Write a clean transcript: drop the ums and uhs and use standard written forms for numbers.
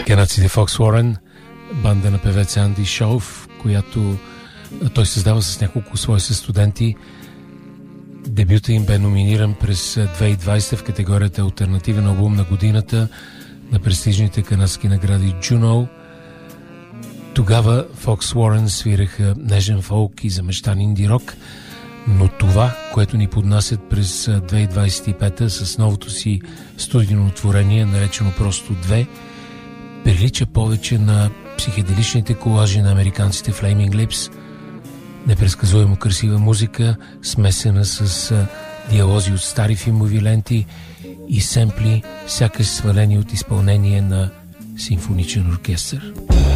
американците Фокс Уорен, банда на певеца Анди Шоуф, която той създава с няколко свои студенти. Дебюта им бе номиниран през 2020 в категорията Алтернативен албум на годината на престижните канадски награди Juno. Тогава Фокс Уорен свираха нежен фолк и замещан инди рок, но това, което ни поднасят през 2025 с новото си студийно творение, наречено просто 2, прилича повече на психеделичните колажи на американците Flaming Lips. Непредсказуемо красива музика, смесена с диалози от стари филмови ленти и семпли, сякаш свалени от изпълнение на симфоничен оркестър.